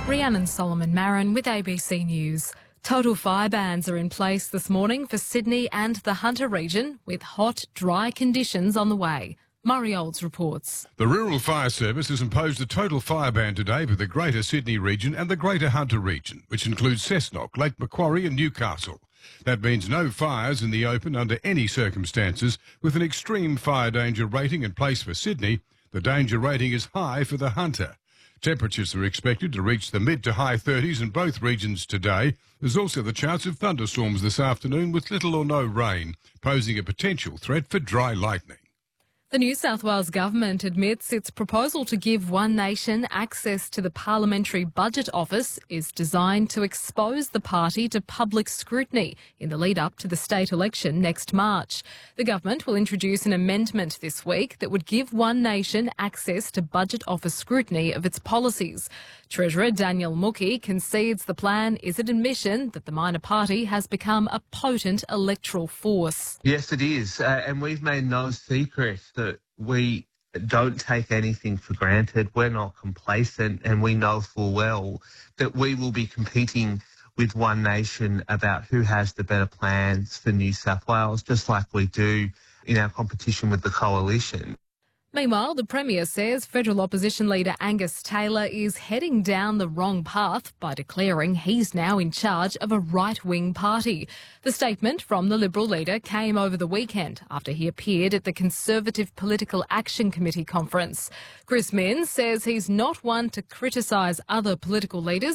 Rhiannon Solomon-Marin with ABC News. Total fire bans are in place this morning for Sydney and the Hunter region, with hot, dry conditions on the way. Murray Olds reports. The Rural Fire Service has imposed a total fire ban today for the Greater Sydney region and the Greater Hunter region, which includes Cessnock, Lake Macquarie and Newcastle. That means no fires in the open under any circumstances, with an extreme fire danger rating in place for Sydney. The danger rating is high for the Hunter. Temperatures are expected to reach the mid to high 30s in both regions today. There's also the chance of thunderstorms this afternoon with little or no rain, posing a potential threat for dry lightning. The New South Wales government admits its proposal to give One Nation access to the Parliamentary Budget Office is designed to expose the party to public scrutiny in the lead-up to the state election next March. The government will introduce an amendment this week that would give One Nation access to Budget Office scrutiny of its policies. Treasurer Daniel Mookhey concedes the plan is an admission that the minor party has become a potent electoral force. Yes, it is. And we've made no secret that we don't take anything for granted. We're not complacent, and we know full well that we will be competing with One Nation about who has the better plans for New South Wales, just like we do in our competition with the coalition. Meanwhile, the Premier says federal opposition leader Angus Taylor is heading down the wrong path by declaring he's now in charge of a right-wing party. The statement from the Liberal leader came over the weekend after he appeared at the Conservative Political Action Committee conference. Chris Minns says he's not one to criticise other political leaders,